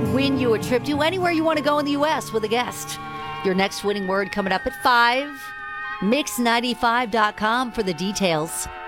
Win you a trip to anywhere you want to go in the U.S. with a guest. Your next winning word coming up at 5. Mix95.com for the details.